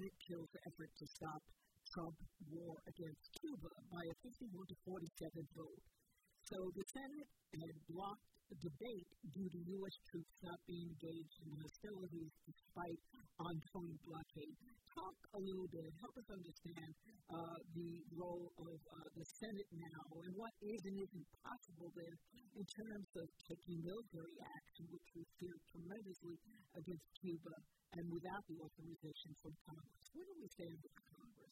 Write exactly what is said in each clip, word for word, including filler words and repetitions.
Senate kills the effort to stop Trump war against Cuba by a fifty-one to forty-seven vote. So the Senate had blocked a debate due to U S troops not being engaged in hostilities despite ongoing blockade. Talk a little bit, help us understand uh, the role of uh, the Senate now and what is and isn't possible there in terms of taking military action, which was steered tremendously against Cuba and without the authorization from Congress. Where do we stand with Congress?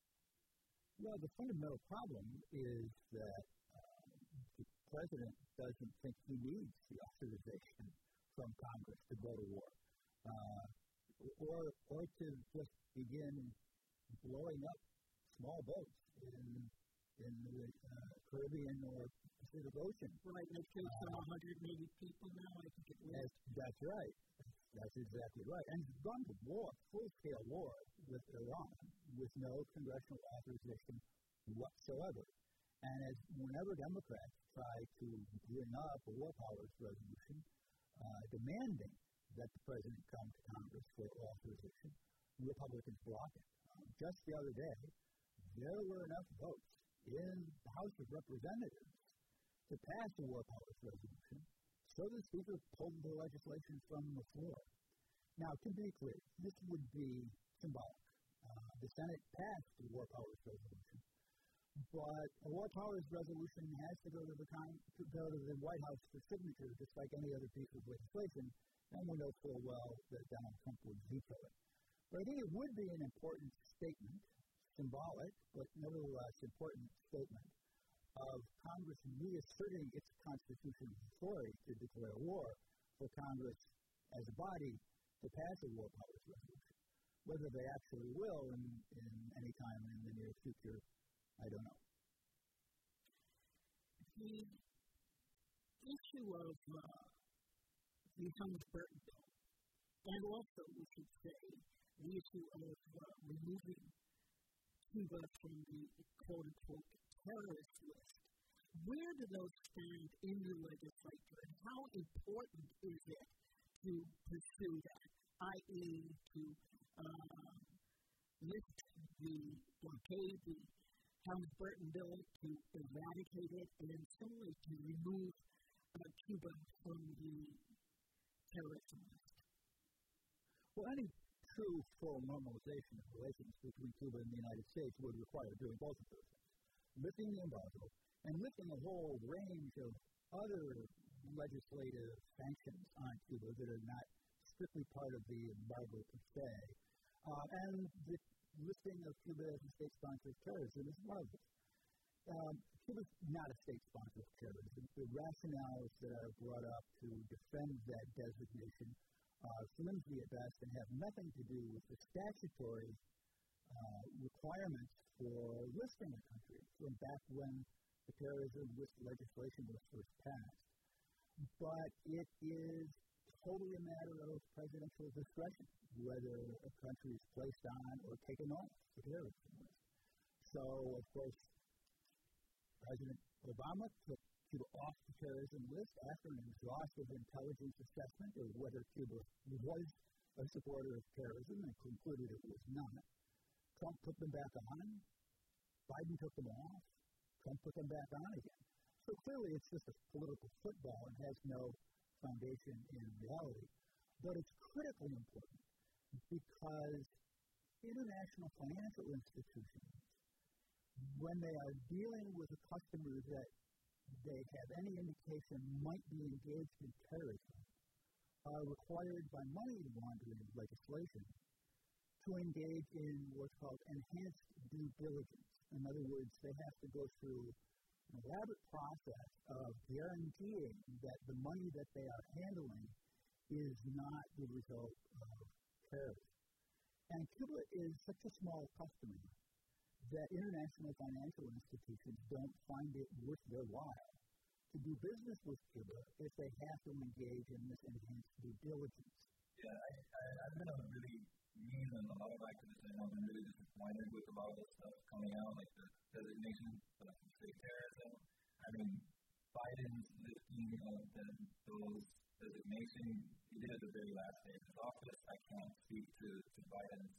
Well, the fundamental problem is that the president doesn't think he needs the authorization from Congress to go to war, uh, or or to just begin blowing up small boats in in the uh, Caribbean or Pacific Ocean. Right, they killed some one hundred eighty people now, I think it was. That's, that's right. That's exactly right. And he's gone to war, full-scale war with Iran, with no congressional authorization whatsoever. And as whenever Democrats try to bring up a war powers resolution uh, demanding that the president come to Congress for authorization, Republicans block it. Um, just the other day, there were enough votes in the House of Representatives to pass a war powers resolution, so the Speaker pulled the legislation from the floor. Now, to be clear, this would be symbolic. Uh, the Senate passed the war powers resolution, but a war powers resolution has to go to the con- to go to the White House for signature, just like any other piece of legislation, and we know full well that Donald Trump would veto it. But I think it would be an important statement, symbolic, but nevertheless important statement, of Congress reasserting its constitutional authority to declare war for Congress as a body to pass a war powers resolution. Whether they actually will in, in any time in the near future, I don't know. The issue of uh, the Helms-Burton bill, and also, we should say, the issue of uh, removing Cuba from the quote-unquote terrorist list, where do those stand in the legislature, and how important is it to pursue that, that is to uh, lift the blockade, the Helms-Burton bill, to eradicate it, and similarly to remove uh, Cuba from the terrorism list? Well, any true full normalization of relations between Cuba and the United States would require doing both of those things. Lifting the embargo and lifting a whole range of other legislative sanctions on Cuba that are not strictly part of the embargo per se. Uh, and the listing of Cuba as a state sponsor of terrorism is one of them. Um, Cuba is not a state sponsor of terrorism. The rationales that are brought up to defend that designation are flimsy at best and have nothing to do with the statutory uh, requirements for listing a country from back when the terrorism list legislation was first passed. But it is totally a matter of presidential discretion whether a country is placed on or taken off the terrorism list. So, of course, President Obama took Cuba off the terrorism list after an exhaustive intelligence assessment of whether Cuba was a supporter of terrorism and concluded it was not. Trump put them back on. Biden took them off. Trump put them back on again. So clearly it's just a political football and has no foundation in reality. But it's critically important because international financial institutions, when they are dealing with a customer that they have any indication might be engaged in terrorism, are required by money laundering legislation to engage in what's called enhanced due diligence. In other words, they have to go through an elaborate process of guaranteeing that the money that they are handling is not the result of terrorism. And Cuba is such a small customer that international financial institutions don't find it worth their while to do business with Cuba if they have to engage in this enhanced due diligence. Yeah, I, I, I've been a really mean and a lot of activists and I've been really disappointed with a lot of the stuff coming out, like the designation for like state terrorism. I mean, Biden's lifting of the, those designations, he did at the very last day of his office. I can't speak to, to Biden's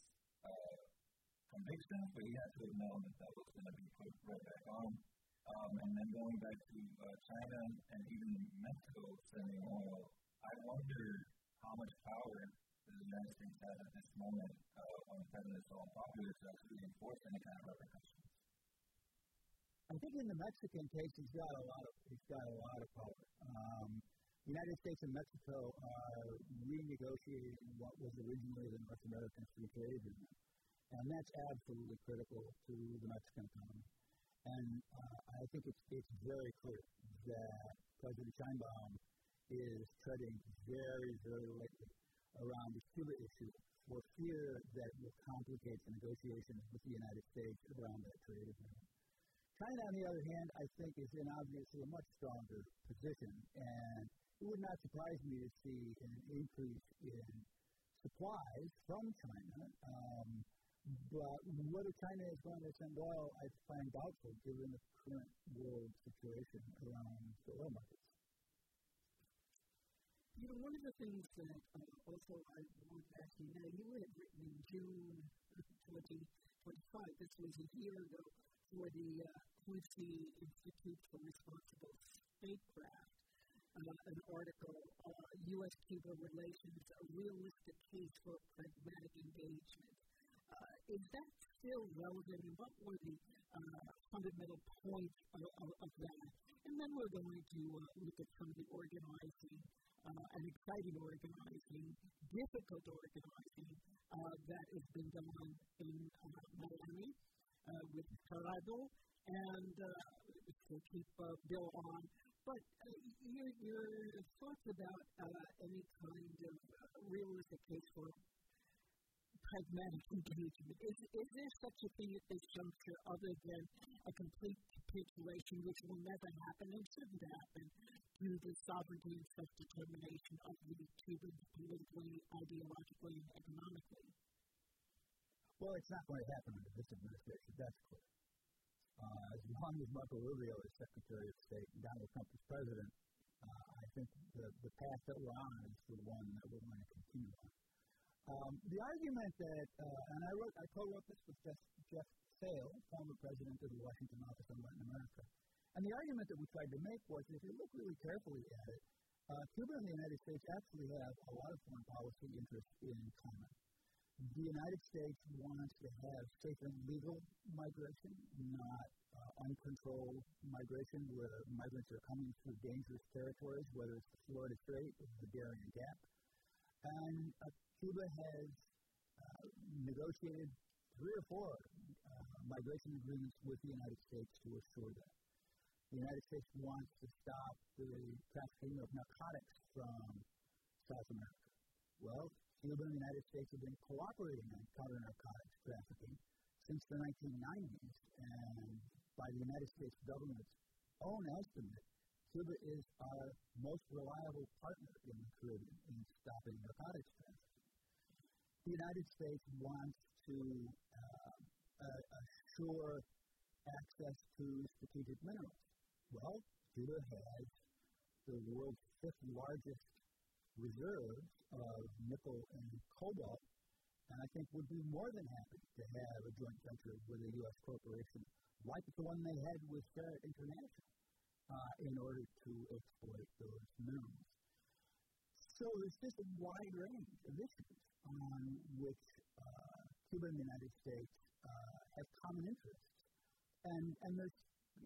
uh, convictions, but he had to have known that that was going to be put right back on. Um, and then going back to uh, China and even Mexico sending oil, I wonder how much power does the United States have at this moment uh, when the president is so unpopular to actually enforce any kind of repercussions. I think in the Mexican case, he's got a lot of he's got a lot of power. Um, the United States and Mexico are renegotiating what was originally the North American Free Trade Agreement, and that's absolutely critical to the Mexican economy. And uh, I think it's it's very clear that President Sheinbaum is treading very, very lightly around the Cuba issue for fear that it will complicate the negotiations with the United States around that trade agreement. China, on the other hand, I think is in obviously a much stronger position, and it would not surprise me to see an increase in supplies from China. Um, but whether China is going to send oil, I find doubtful given the current world situation around the oil markets. You know, one of the things that uh, also I wanted to ask you, now you had written in June twenty twenty-five, this was a year ago, for the uh, Quincy Institute for Responsible Statecraft, uh, an article, uh, U S Cuba Relations, a realistic case for pragmatic engagement. Uh, is that still relevant, and what were the uh, fundamental points of, of, of that? And then we're going to uh, look at some of the organizing, uh, and exciting organizing, difficult organizing uh, that has been done in uh, Miami uh, with Gerardo, and uh, to keep uh, Bill on. But uh, your, your thoughts about uh, any kind of uh, realistic case for pragmatic engagement. Is, is there such a thing at this juncture other than a complete capitulation, which will never happen and shouldn't happen, to the sovereignty and self-determination of the Cubans politically, ideologically, and economically? Well, it's not going to happen under this administration, that's clear. Uh, as long as Marco Rubio is Secretary of State and Donald Trump is President, uh, I think the, the path that we're on is the one that we're going to continue on. Um, the argument that, uh, and I wrote, I co-wrote this with Jeff, Jeff Sale, former president of the Washington Office on Latin America, and the argument that we tried to make was, if you look really carefully at it, uh, Cuba and the United States actually have a lot of foreign policy interests in common. The United States wants to have safe and legal migration, not uh, uncontrolled migration where migrants are coming through dangerous territories, whether it's the Florida Strait or the Darien Gap. And uh, Cuba has uh, negotiated three or four uh, migration agreements with the United States to assure that. The United States wants to stop the trafficking of narcotics from South America. Well, Cuba and the United States have been cooperating on counter-narcotics trafficking since the nineteen nineties, and by the United States government's own estimate, Cuba is our most reliable partner in the Caribbean in stopping narcotics trafficking. The United States wants to uh, uh, assure access to strategic minerals. Well, Cuba has the world's fifth largest reserves of nickel and cobalt, and I think would be more than happy to have a joint venture with a U S corporation like the one they had with Sherritt International uh, in order to exploit those minerals. So there's just a wide range of issues on which uh, Cuba and the United States uh, have common interests, and, and there's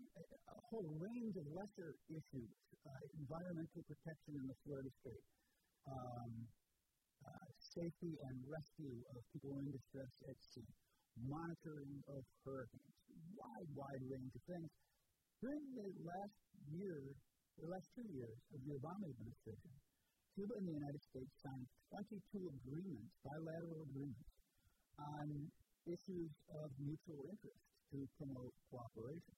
a whole range of lesser issues, uh, environmental protection in the Florida Strait, Um, uh, safety and rescue of people in distress at sea, monitoring of hurricanes, wide, wide range of things. During the last year, the last two years of the Obama administration, Cuba and the United States signed twenty-two agreements, bilateral agreements, on issues of mutual interest to promote cooperation.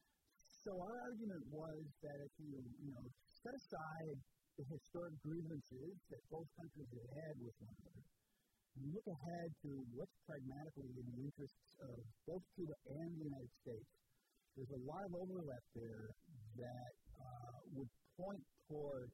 So our argument was that if you, you know, set aside the historic grievances that both countries have had with one another, and look ahead to what's pragmatically in the interests of both Cuba and the United States, there's a lot of overlap there that uh, would point toward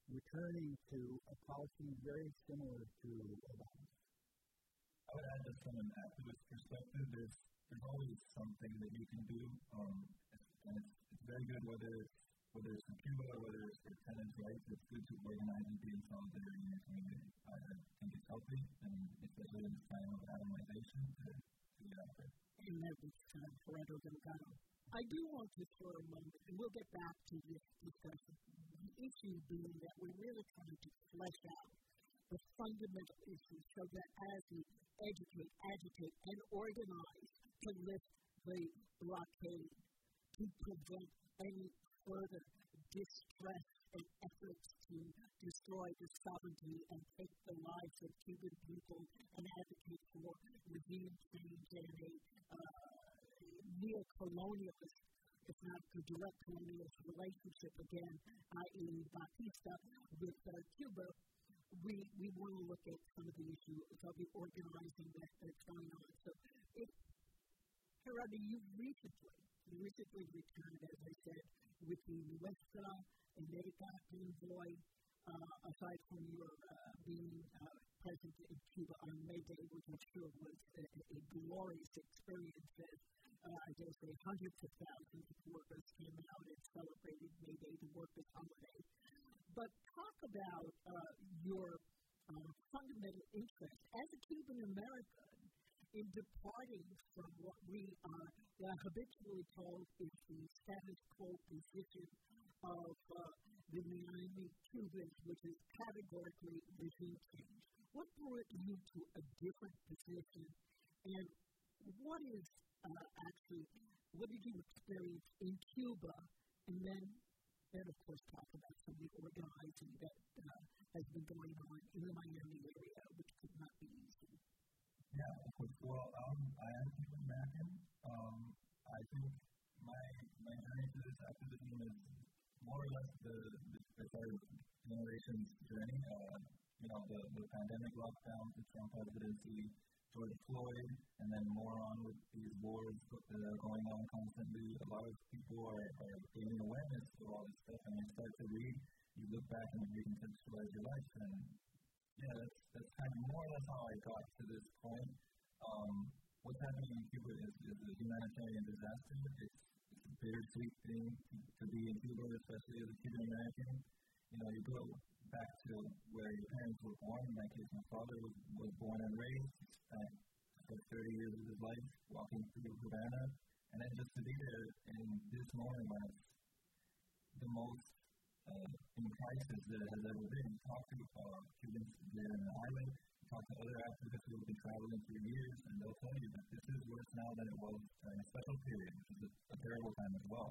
returning to a policy very similar to Obama's. I would add just from from an activist perspective, there's there's always something that you can do, um, and it's, it's very good whether it's whether it's in Cuba or whether it's for tenants' rights. It's good to organize and be in solidarity in your community. I, I think it's healthy, and especially in this time of atomization, to, to get out there. And that was uh, Gerardo Delgado. I do want to for a moment, and we'll get back to this discussion, the issue being that we're really trying to flesh out the fundamental issues so that as we educate, agitate, and organize to lift the blockade, to prevent any further distress and efforts to destroy the sovereignty and take the lives of Cuban people and advocate for regime change and a uh, neo-colonialist, if not the direct colonialist relationship again, that is. Batista with uh, Cuba, we we want to look at some of the issues of the organizing that, that's going on. So, it, Gerardo, you recently, you recently returned, as I said, with the Nuestra America convoy, uh, aside from your uh, being uh, present in Cuba on May Day, which I'm sure was a, a glorious experience as uh, I guess a hundreds of thousands of workers came out and celebrated May Day, the workers' holiday. But talk about uh, your uh, fundamental interest as a Cuban American in departing from what we are uh, habitually told is the status quo position of uh, the Miami Cubans, which is categorically regime change. What brought you to a different position, and what is uh, actually, what did you experience in Cuba, and then, then of course, talk about some of the organizing that uh, has been going on in the Miami area, which could not be easy. Yeah, of course. Well, um, I am Cuban American. Um, I think my my journey to this activism is more or less the the, the third generation's journey. Uh, you know, the, the pandemic lockdown, the Trump presidency, George Floyd, and then more on with these wars that are going on constantly. A lot of people are, are gaining awareness of all this stuff, and you start to read, you look back and you recontextualize your life, and yeah, that's, that's kind of more or less how I got to this point. Um, what's happening in Cuba is, is a humanitarian disaster. It's, it's a bittersweet thing to, to be in Cuba, especially as a Cuban American. You know, you go back to where your parents were born. In my case, my father was, was born and raised. He spent for thirty years of his life walking through Havana. And then just to be there in this moment when it's the most uh, in crisis that it has ever been. You talk to uh, Cubans there in the island, you talk to other activists who have been traveling for years, and they'll tell you that this is worse now than it was during a special period, which is a, a terrible time as well.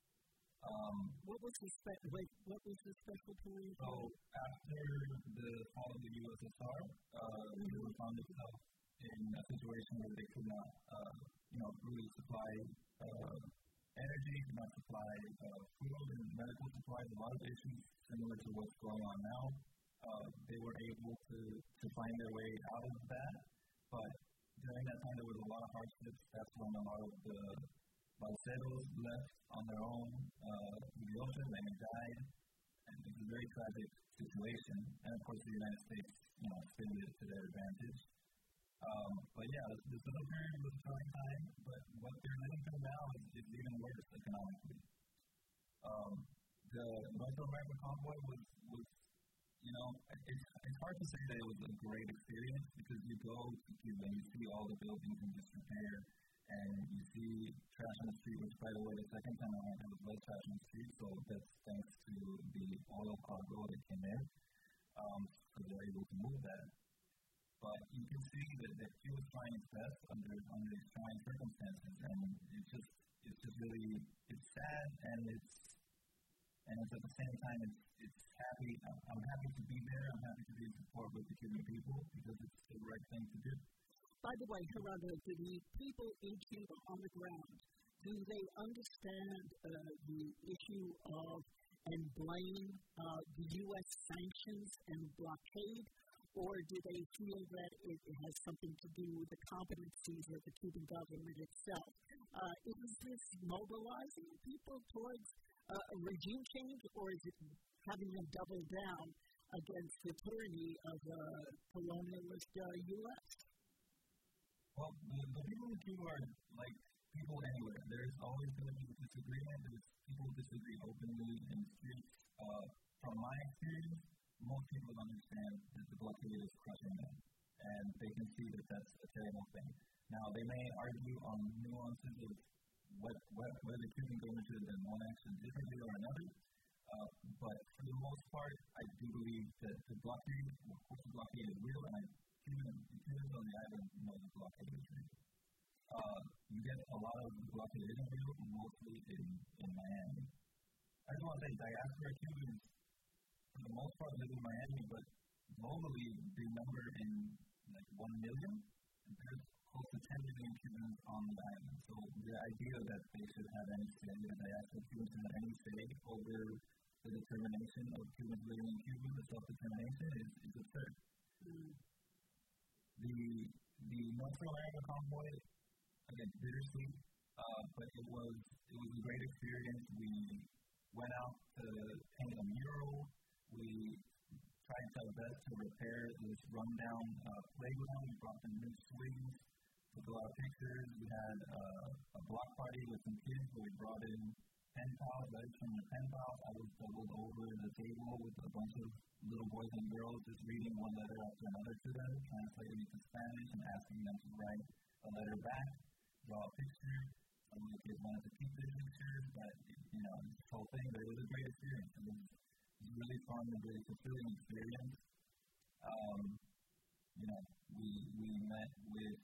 Um, what was the spe- wait, what was the special period? So after the fall of the U S S R, uh, mm-hmm. Cuba found itself in a situation where they could not, uh, you know, really supply uh, energy, could not supply uh, food and medical supplies. A lot of issues similar to what's going on now. Uh, they were able to, to find their way out of that, but during that time there was a lot of hardships. That's when a lot of the balseros left on their own uh, in the ocean, and they died. And it was a very tragic situation. And of course, the United States, you know, spent it to their advantage. Um, but yeah, the Southern period was a trying time, but what they're living through now is, is even worse economically. Um, the North American convoy was, was, you know, it's, it's hard to say that it was a great experience because you go to Cuba and you see all the buildings in disrepair, and you see trash on the street, which, by the way, the second time I went, there was less trash on the street, so that's thanks to the oil cargo that came in, um, so they were able to move that. But you can see that, that he was trying his best under under these trying circumstances, and it's just it's just really it's sad, and it's and it's at the same time it's it's happy. I'm, I'm happy to be there. I'm happy to be in support with the Cuban people because it's the right thing to do. By the way, Gerardo, do the people in Cuba on the ground, do they understand uh, the issue of and blame uh, the U S sanctions and blockade, or do they feel that it, it has something to do with the competencies of the Cuban government itself? Uh, is this mobilizing people towards uh, a regime change, or is it having them double down against the tyranny of the colonialist uh, U S? Well, the, the people in Cuba are like people anywhere. There's always going to be disagreement. There's people disagree openly in the streets. Uh, from my experience, most people understand that the blockade is crushing them, and they can see that that's a terrible thing. Now, they may argue on nuances of what, what, whether the Cuban government should have done one action differently or another, uh, but for the most part, I do believe that the blockade, of course, the blockade is real, and I, Cuban, the Cubans on the island know the blockade is real. Uh, you get a lot of the blockade isn't real, mostly in, in Miami. I just want to say diaspora Cubans, for the most part, live in Miami, but globally, they number in like one million. There's close to ten million Cubans on the island. So the idea that they should have any say, that diaspora Cubans should have any say over the determination of Cubans living in Cuba, the self-determination, is, is absurd. Mm. The, the North Carolina convoy, again, bittersweet, uh, but it was, it was a great experience. We went out to paint a mural. We tried our best to repair this rundown uh, playground. We brought in new swings, took a lot of pictures. We had uh, a block party with some kids where we brought in pen pals, letters from the pen pals. I was doubled over the table with a bunch of little boys and girls just reading one letter after another to them, translating it to Spanish and asking them to write a letter back, draw a picture. Some of the kids wanted to keep their pictures, but, you know, this whole thing, but it was a great experience. It was It was really fun and really fulfilling experience. Um, you know, we we met with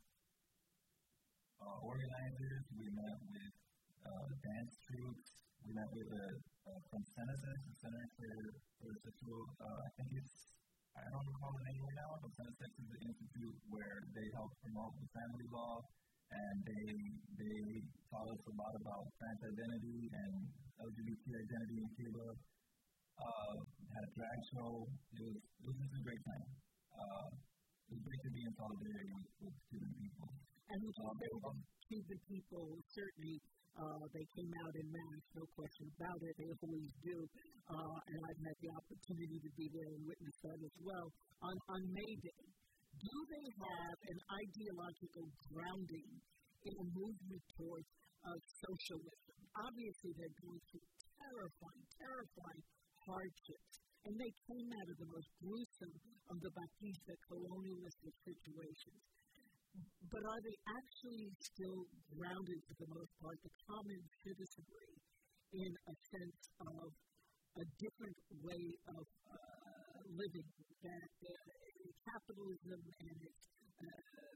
uh, organizers, we met with uh, dance troops, we met with a uh, from Senesis, the Center for for Sexual. Uh, I think it's I don't recall the name right now, but Senesis is the institute where they help promote the family law, and they they taught us a lot about trans identity and L G B T identity in Cuba. Uh, had a drag show. It was, it was just a great time. Uh, it was great to be in solidarity with, with Cuban people. And with um, the Cuban people, certainly, uh, they came out in mass, no question about it. They always do. Uh, and I've had the opportunity to be there and witness that as well. On, on May Day, do they have an ideological grounding in a movement towards uh, socialism? Obviously, they're going through terrifying, terrifying hardships, and they came out of the most gruesome of the Batista colonialist situations. But are they actually still grounded, for the most part, the common citizenry in a sense of a different way of uh, living, that uh, capitalism and its uh,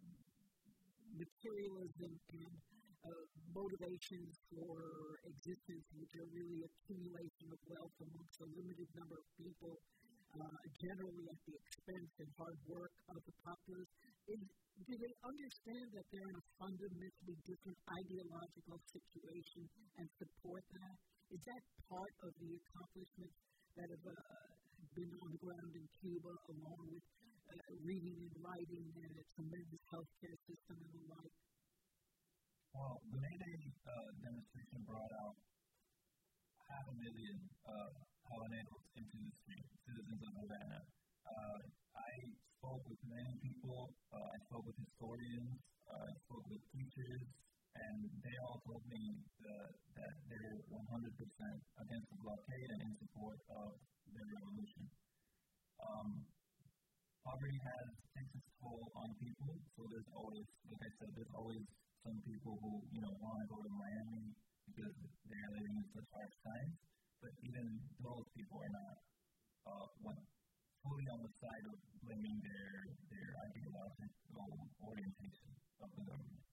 materialism and Uh, motivations for existence, which are really accumulation of wealth amongst a limited number of people, uh, generally at the expense and hard work of the populace? Is, do they understand that they're in a fundamentally different ideological situation and support that? Is that part of the accomplishments that have uh, been on the ground in Cuba, along with uh, reading and writing and a tremendous healthcare system and the like? Well, the May Day uh, demonstration brought out half a million uh, Habaneros into the street, citizens of Havana. Uh, I spoke with many people. Uh, I spoke with historians. Uh, I spoke with teachers, and they all told me that, that they're one hundred percent against the blockade and in support of the revolution. Um, poverty has takes its toll on people, so there's always, like I said, there's always some people who, you know, want to go to Miami because they're living in such harsh times, but even those people are not uh, one, fully on the side of blaming their, their ideological orientation of the government.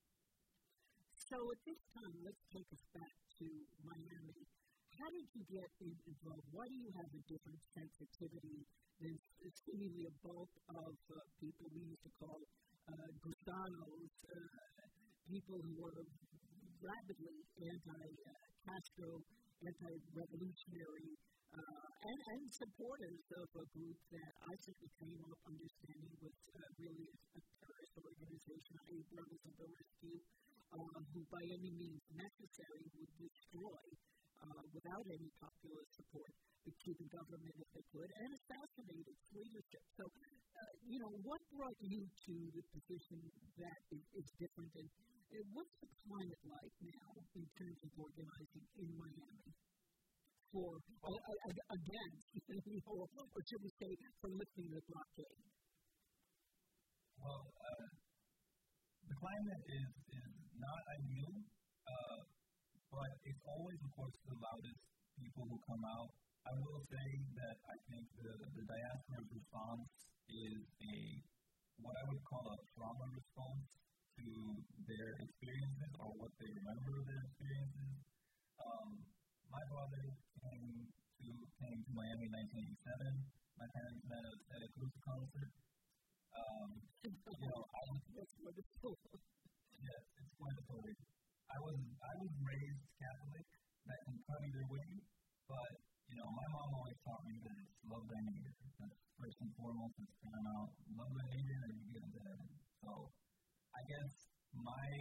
So at this time, let's take us back to Miami. How did you get involved? Why do you have a different sensitivity than seemingly a bulk of uh, people we used to call uh, gusanos, uh, people who were rapidly anti-Castro, anti-revolutionary, uh, and, and supporters of a group that I certainly came up understanding was uh, really a terrorist organization, that is, Brothers of the Rescue, uh, who by any means necessary would destroy, uh, without any popular support, the Cuban government if they could, and assassinate its leadership. So uh, you know, what brought you to the position that is, is different, and, and what's the climate like now in terms of organizing in Miami for, well, uh, uh, against, you know, or should we say, for lifting the blockade? Well, uh, the climate is, is not ideal, uh, but it's always, of course, the loudest people who come out. I will say that I think the, the diaspora's response is a, what I would call a trauma response to their experiences or what they remember of their experiences. Um, my father came to, came to Miami in nineteen eighty-seven. My parents met us at a Cruz concert. Um, you know, I was, That's wonderful. yes, it's quite a story. I was, I was raised Catholic. That can cut either way, but, you know, my mom always taught me that it's love thy neighbor. That's first and foremost, it's paramount. Love thy neighbor and you get into heaven. So, I guess my